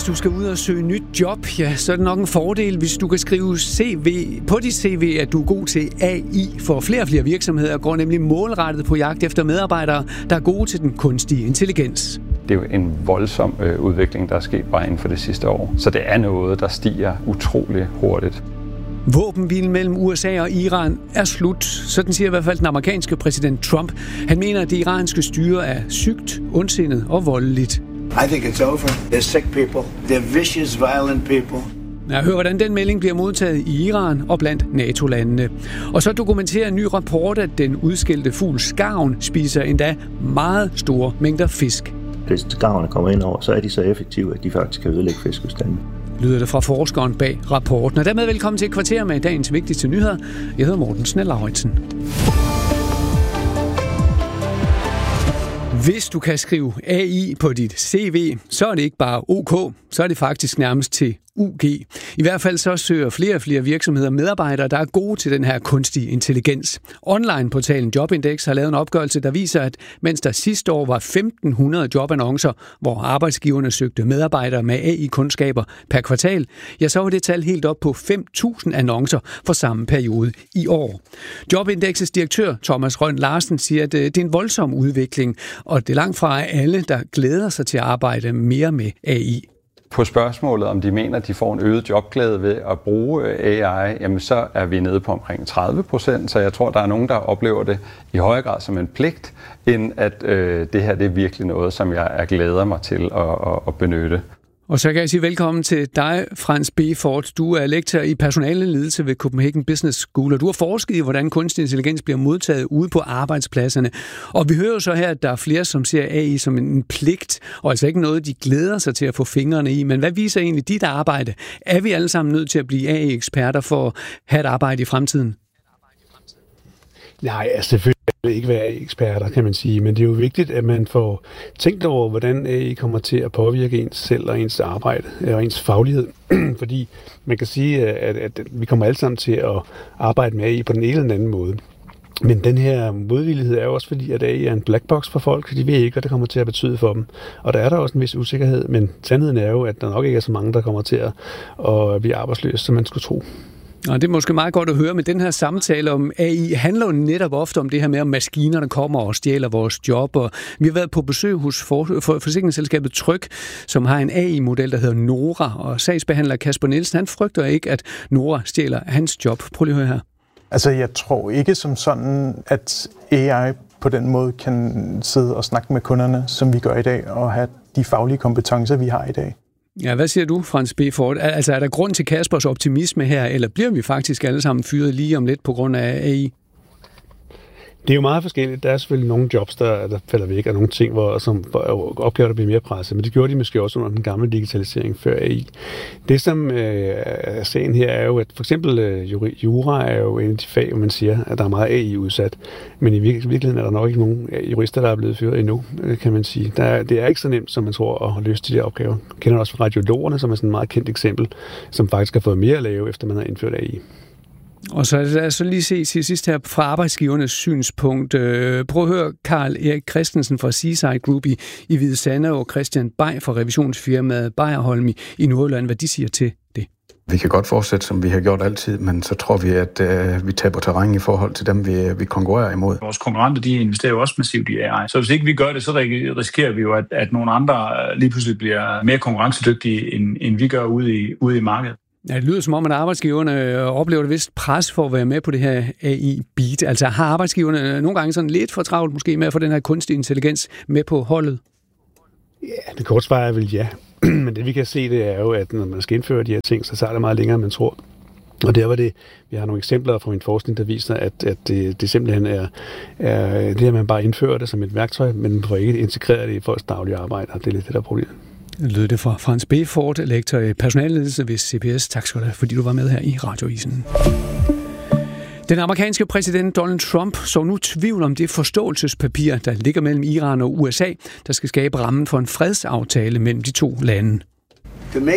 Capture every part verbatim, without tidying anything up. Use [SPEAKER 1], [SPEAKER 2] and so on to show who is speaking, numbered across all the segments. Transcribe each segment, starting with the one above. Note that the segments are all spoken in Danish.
[SPEAKER 1] Hvis du skal ud og søge nyt job, ja, så er det nok en fordel, hvis du kan skrive C V på dit C V, at du er god til A I. For flere og flere virksomheder går nemlig målrettet på jagt efter medarbejdere, der er gode til den kunstige intelligens.
[SPEAKER 2] Det er jo en voldsom øh, udvikling, der er sket bare inden for det sidste år. Så det er noget, der stiger utrolig hurtigt.
[SPEAKER 1] Våbenhvilen mellem U S A og Iran er slut. Sådan siger i hvert fald den amerikanske præsident Trump. Han mener, at det iranske styre er sygt, ondsindet og voldeligt.
[SPEAKER 3] I think it's over. They're sick people. They're vicious, violent people.
[SPEAKER 1] Jeg hører, hvordan den melding bliver modtaget i Iran og blandt NATO-landene. Og så dokumenterer en ny rapport, at den udskilte fugl skarven spiser endda meget store mængder fisk.
[SPEAKER 4] Hvis skarverne kommer ind over, så er de så effektive, at de faktisk kan ødelægge fiskebestanden.
[SPEAKER 1] Lyder det fra forskeren bag rapporten. Og dermed velkommen til et kvarter med dagens vigtigste nyheder. Jeg hedder Morten Snell-Lauritsen. Hvis du kan skrive A I på dit C V, så er det ikke bare OK, så er det faktisk nærmest til U G. I hvert fald så søger flere og flere virksomheder medarbejdere, der er gode til den her kunstige intelligens. Online-portalen Jobindex har lavet en opgørelse, der viser, at mens der sidste år var femten hundrede jobannoncer, hvor arbejdsgiverne søgte medarbejdere med A I-kundskaber per kvartal, ja, så var det tal helt op på fem tusind annoncer for samme periode i år. Jobindexes direktør Thomas Rønn Larsen siger, at det er en voldsom udvikling, og det er langt fra alle, der glæder sig til at arbejde mere med A I.
[SPEAKER 2] På spørgsmålet, om de mener, at de får en øget jobglæde ved at bruge A I, jamen så er vi nede på omkring tredive procent, så jeg tror, der er nogen, der oplever det i højere grad som en pligt, end at øh, det her det er virkelig noget, som jeg er glæder mig til at, at, at benytte.
[SPEAKER 1] Og så kan jeg sige velkommen til dig, Frans Befort. Du er lektor i personaleledelse ved Copenhagen Business School, og du har forsket i, hvordan kunstig intelligens bliver modtaget ude på arbejdspladserne. Og vi hører jo så her, at der er flere, som ser A I som en pligt, og altså ikke noget, de glæder sig til at få fingrene i. Men hvad viser egentlig dit arbejde? Er vi alle sammen nødt til at blive A I-eksperter for at have et arbejde i fremtiden?
[SPEAKER 5] Nej, altså selvfølgelig vil ikke være eksperter, kan man sige, men det er jo vigtigt, at man får tænkt over, hvordan A I kommer til at påvirke ens selv og ens arbejde og ens faglighed. Fordi man kan sige, at, at vi kommer alle sammen til at arbejde med A I på den ene eller den anden måde. Men den her modvillighed er jo også fordi, at A I er en black box for folk. De ved ikke, hvad det kommer til at betyde for dem. Og der er der også en vis usikkerhed, men sandheden er jo, at der nok ikke er så mange, der kommer til at, at blive arbejdsløse, som man skulle tro.
[SPEAKER 1] Og det er måske meget godt at høre, men den her samtale om A I handler jo netop ofte om det her med, at maskinerne kommer og stjæler vores job. Og vi har været på besøg hos for, for, forsikringsselskabet Tryg, som har en A I-model, der hedder Nora. Og sagsbehandler Kasper Nielsen, han frygter ikke, at Nora stjæler hans job. Prøv lige at høre her.
[SPEAKER 6] Altså, jeg tror ikke som sådan, at A I på den måde kan sidde og snakke med kunderne, som vi gør i dag, og have de faglige kompetencer, vi har i dag.
[SPEAKER 1] Ja, hvad siger du, Frans Befort? Altså, er der grund til Kaspers optimisme her, eller bliver vi faktisk alle sammen fyret lige om lidt på grund af A I?
[SPEAKER 5] Det er jo meget forskelligt. Der er selvfølgelig nogle jobs, der, der falder væk, og nogle ting, hvor, som opgaver, der bliver mere presset. Men det gjorde de måske også under den gamle digitalisering før A I. Det, som øh, er sagen her, er jo, at for eksempel øh, jura er jo en af de fag, hvor man siger, at der er meget A I udsat. Men i virkeligheden er der nok ikke nogen jurister, der er blevet fyret endnu, kan man sige. Der er, det er ikke så nemt, som man tror, at løse de der opgaver. Jeg kender også fra radiologerne, som er sådan et meget kendt eksempel, som faktisk har fået mere at lave, efter man har indført A I.
[SPEAKER 1] Og så lad os så lige se til sidst her fra arbejdsgivernes synspunkt. Prøv at høre Karl Erik Christensen fra Seaside Group i, i Hvide Sande og Christian Bay fra revisionsfirmaet Bayerholm i, i Nordjylland, hvad de siger til det.
[SPEAKER 7] Vi kan godt fortsætte, som vi har gjort altid, men så tror vi, at øh, vi taber terræn i forhold til dem, vi, vi konkurrerer imod.
[SPEAKER 8] Vores konkurrenter, de investerer jo også massivt i A I. Så hvis ikke vi gør det, så risikerer vi jo, at, at nogle andre lige pludselig bliver mere konkurrencedygtige, end, end vi gør ude i, ude i markedet.
[SPEAKER 1] Ja, det lyder som om, at arbejdsgiverne oplever et vist pres for at være med på det her A I-beat. Altså har arbejdsgiverne nogle gange sådan lidt for travlt måske med at få den her kunstig intelligens med på holdet?
[SPEAKER 5] Ja, det korte svar er vel ja. Men det vi kan se, det er jo, at når man skal indføre de her ting, så tager det meget længere, end man tror. Og der var det, vi har nogle eksempler fra min forskning, der viser, at, at det, det simpelthen er, er det, at man bare indfører det som et værktøj, men man får ikke integreret det i folks daglige arbejde, og det er lidt det, der er problemet.
[SPEAKER 1] Lød det fra Frans Befort, lektor i personaleledelse ved C B S. Tak skal du have, fordi du var med her i Radioavisen. Den amerikanske præsident Donald Trump så nu tvivl om det forståelsespapir, der ligger mellem Iran og U S A, der skal skabe rammen for en fredsaftale mellem de to lande.
[SPEAKER 3] To me,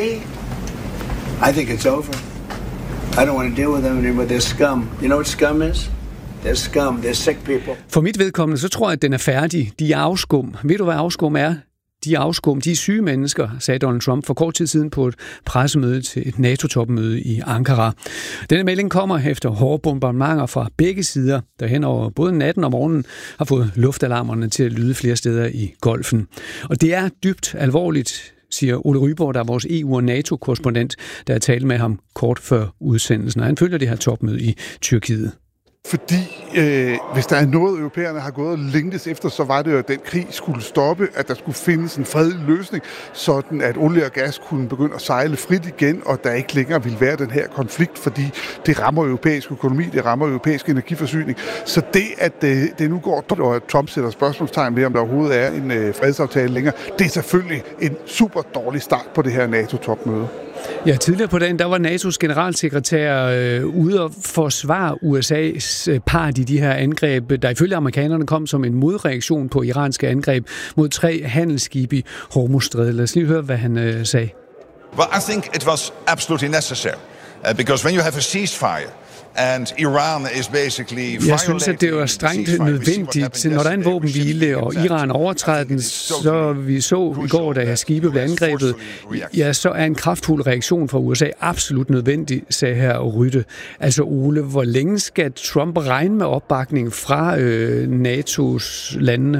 [SPEAKER 3] I think it's over. I don't want to deal with them anymore. They're scum. You know what scum is? They're scum. They're sick people.
[SPEAKER 1] For mit vedkommende, så tror jeg, at den er færdig. De er afskum. Ved du, hvad afskum er? de afskum, de syge mennesker, sagde Donald Trump for kort tid siden på et pressemøde til et NATO-topmøde i Ankara. Denne melding kommer efter hårde bombardementer fra begge sider, der hen over både natten og morgenen har fået luftalarmerne til at lyde flere steder i Golfen. Og det er dybt alvorligt, siger Ole Ryborg, der er vores E U- og NATO-korrespondent, der har talt med ham kort før udsendelsen. Og han følger det her topmøde i Tyrkiet.
[SPEAKER 9] Fordi øh, hvis der er noget, europæerne har gået og længtes efter, så var det jo, at den krig skulle stoppe, at der skulle findes en fredelig løsning, sådan at olie og gas kunne begynde at sejle frit igen, og der ikke længere ville være den her konflikt, fordi det rammer europæisk økonomi, det rammer europæisk energiforsyning. Så det, at øh, det nu går, og at Trump sætter spørgsmålstegn ved, om der overhovedet er en øh, fredsaftale længere, det er selvfølgelig en super dårlig start på det her NATO-topmøde.
[SPEAKER 1] Ja, tidligere på dagen, der var N A T O's generalsekretær øh, ude og forsvare U S A's øh, part i de her angreb, der ifølge amerikanerne kom som en modreaktion på iranske angreb mod tre handelsskibe i Hormuzstrædet. Lad os lige høre, hvad han øh, sagde.
[SPEAKER 10] Well, I think it was absolutely necessary, uh, because when you have a ceasefire, and Iran is basically
[SPEAKER 1] Jeg synes, at det var strengt nødvendigt. Når der er en våbenhvile, og Iran overtræder den, så vi så i går, da skibe blev angrebet, ja, så er en kraftfuld reaktion fra U S A absolut nødvendig, sagde her Rytte. Altså Ole, hvor længe skal Trump regne med opbakning fra øh, NATO's landene?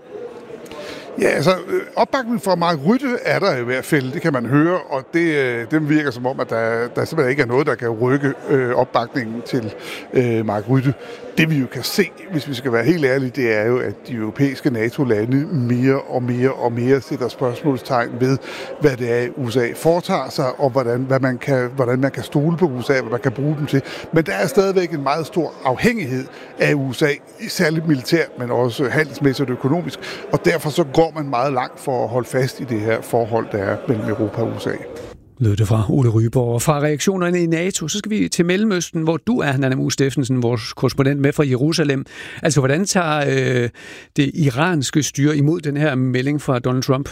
[SPEAKER 9] Ja, altså opbakningen fra Mark Rytte er der i hvert fald, det kan man høre, og det, det virker som om, at der, der simpelthen ikke er noget, der kan rykke øh, opbakningen til øh, Mark Rytte. Det vi jo kan se, hvis vi skal være helt ærlige, det er jo, at de europæiske NATO-lande mere og mere og mere sætter spørgsmålstegn ved, hvad det er, U S A foretager sig, og hvordan, hvad man kan, hvordan man kan stole på U S A, hvad man kan bruge dem til. Men der er stadigvæk en meget stor afhængighed af U S A, særligt militært, men også handelsmæssigt og økonomisk, og derfor så går man meget langt for at holde fast i det her forhold, der er mellem Europa og U S A.
[SPEAKER 1] Lød det fra Ole Ryborg. Og fra reaktionerne i NATO, så skal vi til Mellemøsten, hvor du er, Nanna Muse Steffensen, vores korrespondent med fra Jerusalem. Altså, hvordan tager øh, det iranske styre imod den her melding fra Donald Trump?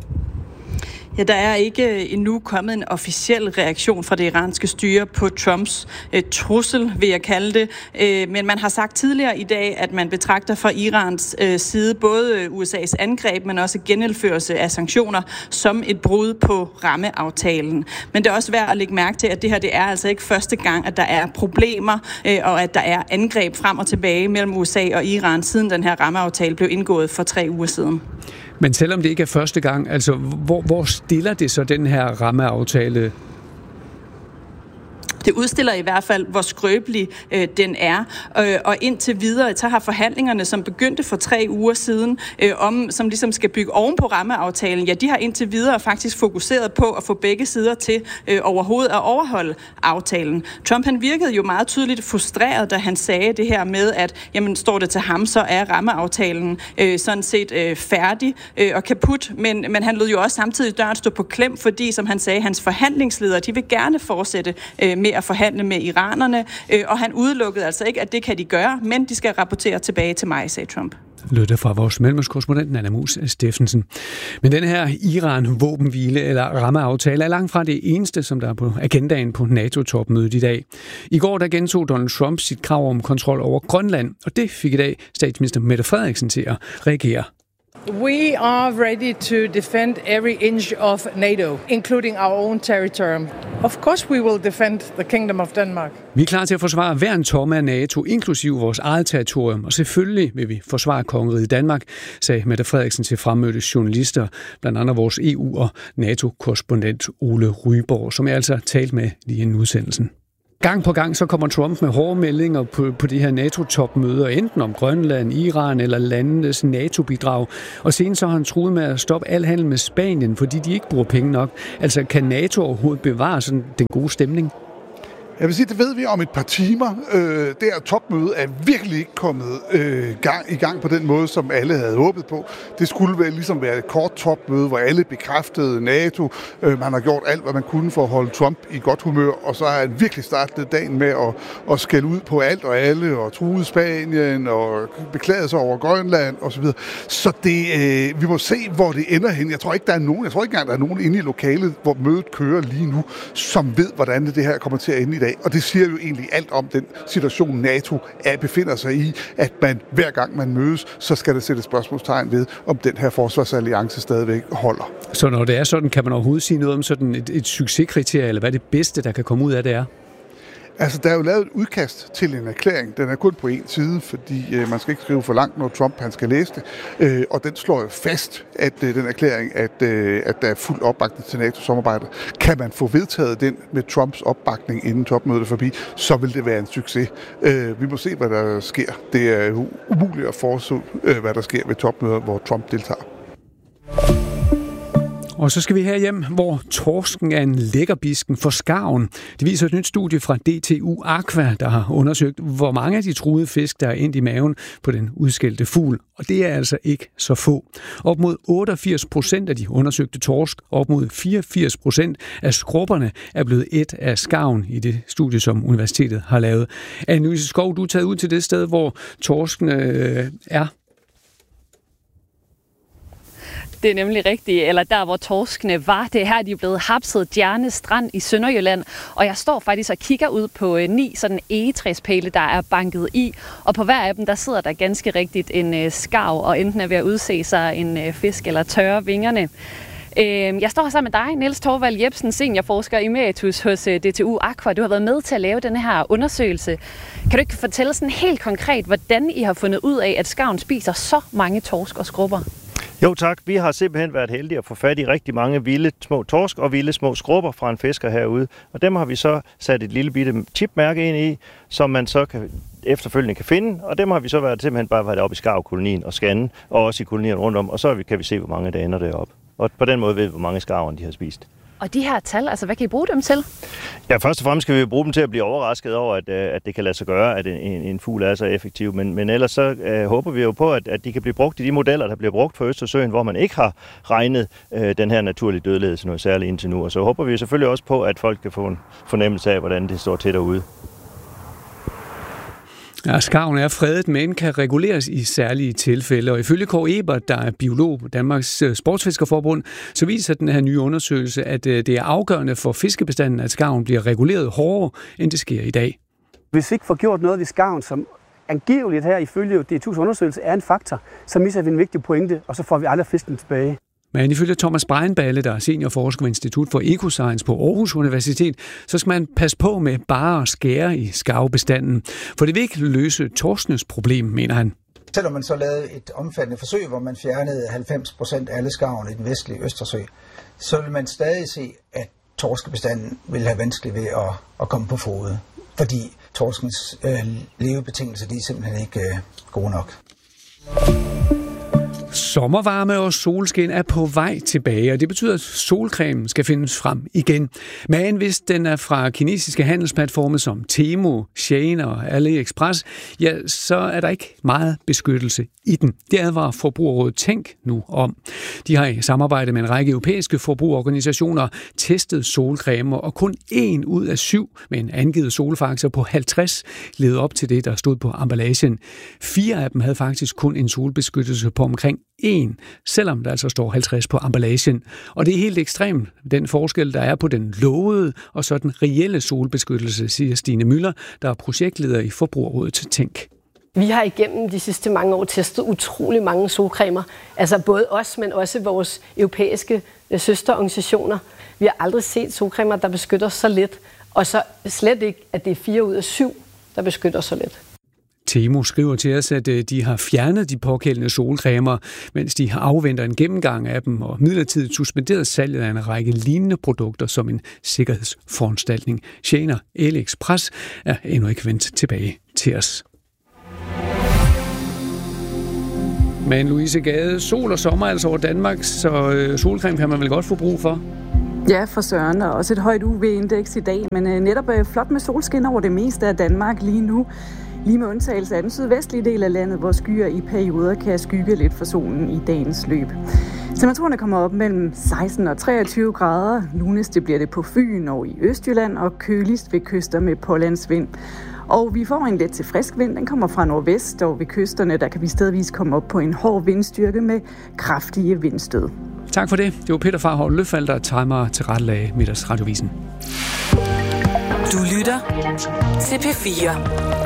[SPEAKER 11] Ja, der er ikke endnu kommet en officiel reaktion fra det iranske styre på Trumps øh, trussel, vil jeg kalde det. Øh, men man har sagt tidligere i dag, at man betragter fra Irans øh, side både U S A's angreb, men også genindførelse af sanktioner som et brud på rammeaftalen. Men det er også værd at lægge mærke til, at det her det er altså ikke første gang, at der er problemer, øh, og at der er angreb frem og tilbage mellem U S A og Iran, siden den her rammeaftale blev indgået for tre uger siden.
[SPEAKER 1] Men selvom det ikke er første gang, altså hvor, hvor stiller det så den her rammeaftale?
[SPEAKER 11] Det udstiller i hvert fald, hvor skrøbelig øh, den er. Øh, og indtil videre, så har forhandlingerne, som begyndte for tre uger siden, øh, om, som ligesom skal bygge oven på rammeaftalen, ja, de har indtil videre faktisk fokuseret på at få begge sider til øh, overhovedet at overholde aftalen. Trump, han virkede jo meget tydeligt frustreret, da han sagde det her med, at jamen, står det til ham, så er rammeaftalen øh, sådan set øh, færdig øh, og kaput. Men, men han lød jo også samtidig døren stå på klem, fordi, som han sagde, hans forhandlingsledere, de vil gerne fortsætte øh, med at forhandle med iranerne, øh, og han udelukkede altså ikke, at det kan de gøre, men de skal rapportere tilbage til mig, sagde Trump.
[SPEAKER 1] Lød det fra vores mellemøstkorrespondent Nanna Muse Steffensen. Men den her Iran-våbenhvile eller rammeaftale er langt fra det eneste, som der er på agendaen på NATO-topmødet i dag. I går der gentog Donald Trump sit krav om kontrol over Grønland, og det fik i dag statsminister Mette Frederiksen til at reagere.
[SPEAKER 12] We are ready to defend every inch of NATO, including our own territory. Of course we will defend the Kingdom of Denmark.
[SPEAKER 1] Vi er klar til at forsvare hver en tomme af NATO, inklusive vores eget territorium, og selvfølgelig vil vi forsvare kongeriget Danmark, sagde Mette Frederiksen til fremmødte journalister, blandt andet vores E U- og NATO-korrespondent Ole Ryborg, som jeg altså talt med lige inden udsendelsen. Gang på gang så kommer Trump med hårde meldinger på, på de her NATO-topmøder, enten om Grønland, Iran eller landenes NATO-bidrag. Og senest så har han truet med at stoppe al handel med Spanien, fordi de ikke bruger penge nok. Altså kan NATO overhovedet bevare sådan den gode stemning?
[SPEAKER 9] Jeg vil sige, det ved vi om et par timer. Øh, det her topmøde er virkelig ikke kommet øh, gang, i gang på den måde, som alle havde håbet på. Det skulle vel ligesom være et kort topmøde, hvor alle bekræftede NATO. Øh, man har gjort alt, hvad man kunne for at holde Trump i godt humør, og så har han virkelig startet dagen med at, at skælde ud på alt og alle, og truede Spanien, og beklagede sig over Grønland osv. Så det, øh, vi må se, hvor det ender hen. Jeg tror ikke, der er nogen, jeg tror ikke engang, der er nogen inde i lokalet, hvor mødet kører lige nu, som ved, hvordan det her kommer til at ende i dag. dag. Og det siger jo egentlig alt om den situation, NATO er, befinder sig i, at man hver gang man mødes, så skal der sætte spørgsmålstegn ved, om den her forsvarsalliance stadigvæk holder.
[SPEAKER 1] Så når det er sådan, kan man overhovedet sige noget om sådan et, et succeskriterie, eller hvad det bedste, der kan komme ud af det er?
[SPEAKER 9] Altså, der er jo lavet et udkast til en erklæring. Den er kun på en side, fordi øh, man skal ikke skrive for langt, når Trump han skal læse det. Øh, og den slår jo fast, at øh, den erklæring, at, øh, at der er fuld opbakning til NATO-samarbejdet. Kan man få vedtaget den med Trumps opbakning inden topmødet er forbi, så vil det være en succes. Øh, vi må se, hvad der sker. Det er umuligt at forudse, øh, hvad der sker ved topmøder, hvor Trump deltager.
[SPEAKER 1] Og så skal vi herhjem, hvor torsken er en lækkerbisken for skarven. Det viser et nyt studie fra D T U Aqua, der har undersøgt, hvor mange af de truede fisk, der er endt i maven på den udskældte fugl. Og det er altså ikke så få. Op mod otteogfirs procent af de undersøgte torsk, op mod fireogfirs procent af skrubberne er blevet et af skarven i det studie, som universitetet har lavet. Anne-Louise Skov, du er taget ud til det sted, hvor torsken øh, er.
[SPEAKER 13] Det er nemlig rigtigt, eller der hvor torskene var. Det er her, de er blevet hapset Djerne Strand i Sønderjylland. Og jeg står faktisk og kigger ud på øh, ni sådan egetræspæle, der er banket i. Og på hver af dem, der sidder der ganske rigtigt en øh, skarv, og enten er ved at udse sig en øh, fisk eller tørre vingerne. Øh, jeg står her sammen med dig, Niels Torvald Jebsen, seniorforsker emeritus hos øh, D T U Aqua. Du har været med til at lave denne her undersøgelse. Kan du ikke fortælle sådan helt konkret, hvordan I har fundet ud af, at skarven spiser så mange torsk og skrubber?
[SPEAKER 4] Jo tak, vi har simpelthen været heldige at få fat i rigtig mange vilde små torsk og vilde små skrubber fra en fisker herude. Og dem har vi så sat et lille bitte chipmærke ind i, som man så kan, efterfølgende kan finde. Og dem har vi så været, simpelthen bare været oppe i skarvkolonien og scanne, og også i kolonierne rundt om. Og så kan vi se, hvor mange der ender deroppe. Og på den måde ved vi, hvor mange skarver de har spist.
[SPEAKER 13] Og de her tal, altså hvad kan I bruge dem til?
[SPEAKER 4] Ja, først og fremmest skal vi bruge dem til at blive overrasket over, at, at det kan lade sig gøre, at en, en fugl er så effektiv. Men, men ellers så uh, håber vi jo på, at, at de kan blive brugt i de modeller, der bliver brugt for Østersøen, hvor man ikke har regnet uh, den her naturlige dødelighed til noget særligt indtil nu. Og så håber vi selvfølgelig også på, at folk kan få en fornemmelse af, hvordan det står til derude.
[SPEAKER 1] Ja, skarven er fredet, men kan reguleres i særlige tilfælde. Og ifølge Kåre Ebert, der er biolog på Danmarks Sportsfiskerforbund, så viser den her nye undersøgelse, at det er afgørende for fiskebestanden, at skarven bliver reguleret hårdere, end det sker i dag.
[SPEAKER 14] Hvis vi ikke får gjort noget ved skarven, som angiveligt her ifølge D T U's undersøgelse er en faktor, så misser vi en vigtig pointe, og så får vi aldrig fisken tilbage.
[SPEAKER 1] Men ifølge Thomas Breinballe, der er seniorforsker ved Institut for Ecoscience på Aarhus Universitet, så skal man passe på med bare at skære i skarvebestanden. For det vil ikke løse torskenes problem, mener han.
[SPEAKER 15] Selvom man så lavede et omfattende forsøg, hvor man fjernede halvfems procent af alle skarven i den vestlige Østersø, så vil man stadig se, at torskebestanden vil have vanskeligt ved at, at komme på fode. Fordi torskens øh, levebetingelser, de er simpelthen ikke øh, gode nok.
[SPEAKER 1] Sommervarme og solskin er på vej tilbage, og det betyder, at solcremen skal findes frem igen. Men hvis den er fra kinesiske handelsplatforme som Temu, Shein og AliExpress, ja, så er der ikke meget beskyttelse i den. Det advarer Forbrugerrådet Tænk nu om. De har i samarbejde med en række europæiske forbrugerorganisationer testet solcremer, og kun en ud af syv med en angivet solfaktor på halvtreds levede op til det, der stod på emballagen. Fire af dem havde faktisk kun en solbeskyttelse på omkring en, selvom der altså står halvtreds på emballagen. Og det er helt ekstremt, den forskel, der er på den lovede og så den reelle solbeskyttelse, siger Stine Møller, der er projektleder i Forbrugerrådet til Tænk.
[SPEAKER 16] Vi har igennem de sidste mange år testet utrolig mange solcremer. Altså både os, men også vores europæiske søsterorganisationer. Vi har aldrig set solcremer, der beskytter så lidt. Og så slet ikke, at det er fire ud af syv, der beskytter så lidt.
[SPEAKER 1] Temu skriver til os, at de har fjernet de pågældende solcremer, mens de har afventet en gennemgang af dem og midlertidigt suspenderet salget af en række lignende produkter som en sikkerhedsforanstaltning. Shein og AliExpress er endnu ikke vendt tilbage til os. Men Louise Gade, sol og sommer altså over Danmark, så solcreme kan man vel godt få brug for?
[SPEAKER 17] Ja, for søren, og også et højt U V-indeks i dag, men netop flot med solskin over det meste af Danmark lige nu. Lige med undtagelse af den sydvestlige del af landet, hvor skyer i perioder kan skygge lidt for solen i dagens løb. Temperaturerne kommer op mellem seksten og treogtyve grader. Lunest det bliver det på Fyn og i Østjylland, og køligst ved kyster med pålandsvind. Og vi får en let til frisk vind. Den kommer fra nordvest, og ved kysterne der kan vi stedvis komme op på en hård vindstyrke med kraftige vindstød.
[SPEAKER 1] Tak for det. Det var Peter Farhold Løfald, der timer til rettelag Middagsradiovisen.
[SPEAKER 18] Du lytter til P fire.